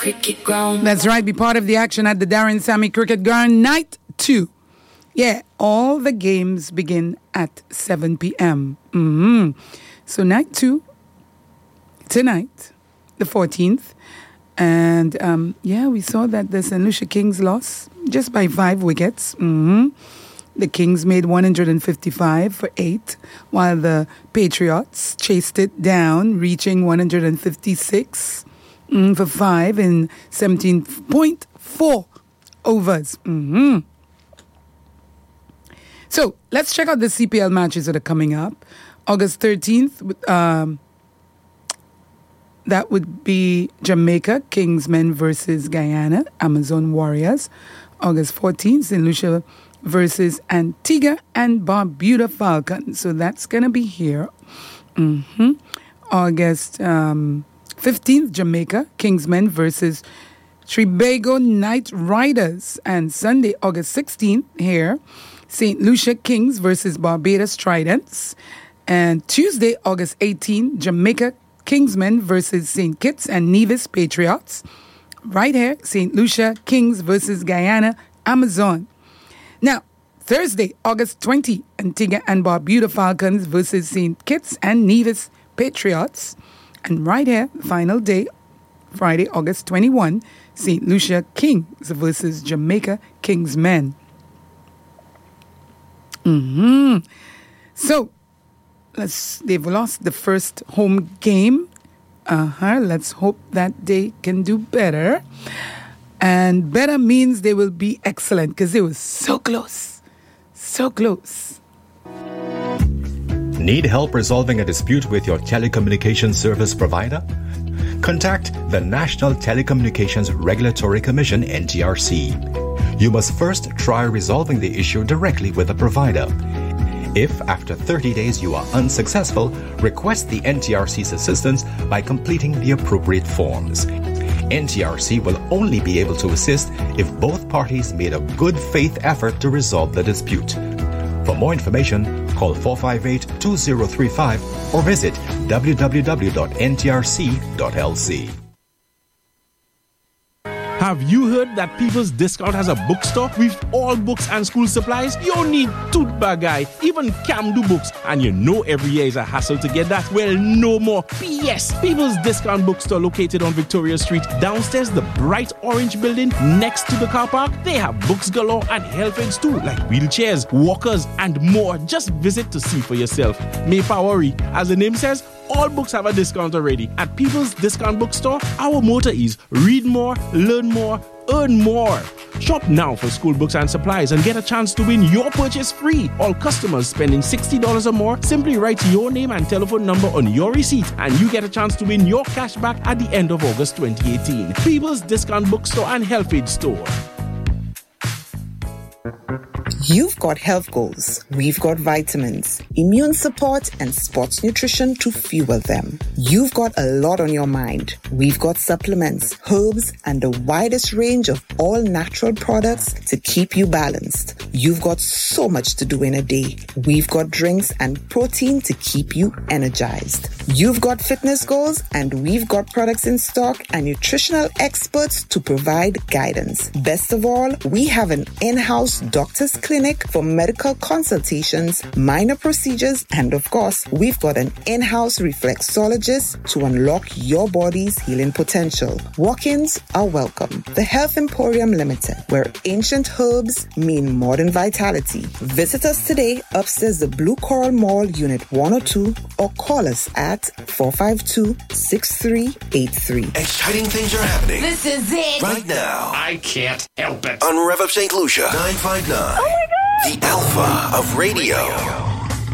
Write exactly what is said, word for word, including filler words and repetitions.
cricket ground. That's right. Be part of the action at the Darren Sammy Cricket Ground night two. Yeah, all the games begin at seven p.m. Mm-hmm. So night two, tonight, the fourteenth. And um, yeah, we saw that the Saint Lucia Kings lost just by five wickets. Mm-hmm. The Kings made one hundred fifty-five for eight, while the Patriots chased it down, reaching one hundred fifty-six mm, for five in seventeen point four overs. Mm-hmm. So let's check out the C P L matches that are coming up. August thirteenth, um, that would be Jamaica, Kingsmen versus Guyana, Amazon Warriors. August fourteenth, Saint Lucia versus Antigua and Barbuda Falcons. So that's going to be here. Mm-hmm. August um, fifteenth, Jamaica, Kingsmen versus Tobago Knight Riders. And Sunday, August sixteenth, here, Saint Lucia Kings versus Barbados Tridents. And Tuesday, August eighteenth, Jamaica Kingsmen versus Saint Kitts and Nevis Patriots. Right here, Saint Lucia Kings versus Guyana Amazon. Now, Thursday, August twentieth, Antigua and Barbuda Falcons versus Saint Kitts and Nevis Patriots. And right here, final day, Friday, August twenty-first, Saint Lucia Kings versus Jamaica Kingsmen. Mm-hmm. So, let's, they've lost the first home game. Uh-huh. Let's hope that they can do better. And better means they will be excellent because they were so close. So close. Need help resolving a dispute with your telecommunications service provider? Contact the National Telecommunications Regulatory Commission, N T R C. You must first try resolving the issue directly with the provider. If, after thirty days, you are unsuccessful, request the N T R C's assistance by completing the appropriate forms. N T R C will only be able to assist if both parties made a good faith effort to resolve the dispute. For more information, call four five eight, two zero three five or visit w w w dot n t r c dot l c. Have you heard that People's Discount has a bookstore with all books and school supplies? You don't need tote bag guy, even Camdo books. And you know every year is a hassle to get that. Well, no more. P S. People's Discount Bookstore located on Victoria Street, downstairs the bright orange building next to the car park. They have books galore and health aids too, like wheelchairs, walkers, and more. Just visit to see for yourself. May worry, as the name says, all books have a discount already. At People's Discount Bookstore, our motto is read more, learn more, earn more. Shop now for school books and supplies and get a chance to win your purchase free. All customers spending sixty dollars or more, simply write your name and telephone number on your receipt and you get a chance to win your cash back at the end of August twenty eighteen. People's Discount Bookstore and Health Aid Store. You've got health goals. We've got vitamins, immune support, and sports nutrition to fuel them. You've got a lot on your mind. We've got supplements, herbs, and the widest range of all natural products to keep you balanced. You've got so much to do in a day. We've got drinks and protein to keep you energized. You've got fitness goals, and we've got products in stock and nutritional experts to provide guidance. Best of all, we have an in-house doctor's clinic for medical consultations, minor procedures, and of course, we've got an in-house reflexologist to unlock your body's healing potential. Walk-ins are welcome. The Health Emporium Limited, where ancient herbs mean modern vitality. Visit us today upstairs the Blue Coral Mall, Unit one oh two, or call us at four five two, six three eight three. Exciting things are happening. This is it. Right now. I can't help it. On Rev Up Saint Lucia, nine five nine. Oh my God. The Alpha of Radio.